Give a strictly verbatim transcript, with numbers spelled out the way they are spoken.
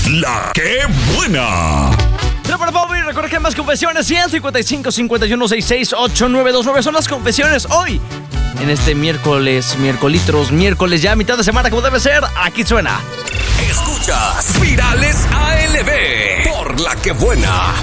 La que buena. Para Bobby, recuerda que hay más confesiones. ciento cincuenta y cinco, cincuenta y uno, sesenta y seis, ochenta y nueve veintinueve son las confesiones hoy. En este miércoles, miércolitros, miércoles ya, mitad de semana como debe ser. Aquí suena. Escuchas Virales A L B por La que buena.